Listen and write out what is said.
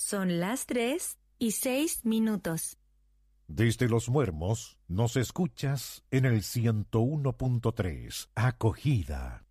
Son las 3:06. Desde Los Muermos nos escuchas en el 101.3. Acogida.